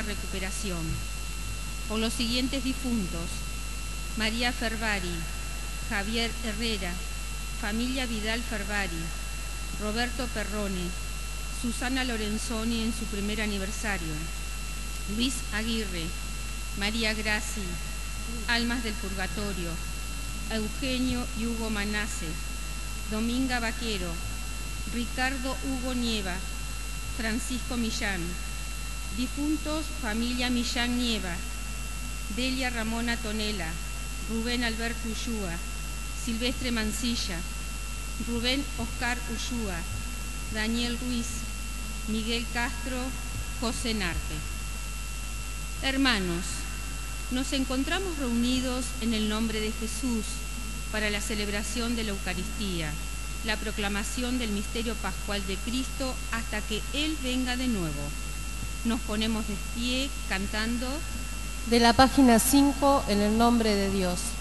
pronta recuperación. Por los siguientes difuntos: María Fervari, Javier Herrera, familia Vidal Fervari, Roberto Perrone, Susana Lorenzoni en su primer aniversario, Luis Aguirre, María Graci, Almas del Purgatorio, Eugenio y Hugo Manasse, Dominga Vaquero, Ricardo Hugo Nieva, Francisco Millán. Difuntos: familia Millán Nieva, Delia Ramona Tonela, Rubén Alberto Ullúa, Silvestre Mancilla, Rubén Oscar Ullúa, Daniel Ruiz, Miguel Castro, José Narte. Hermanos, nos encontramos reunidos en el nombre de Jesús para la celebración de la Eucaristía, la proclamación del misterio pascual de Cristo hasta que Él venga de nuevo. Nos ponemos de pie cantando de la página 5, En el nombre de Dios.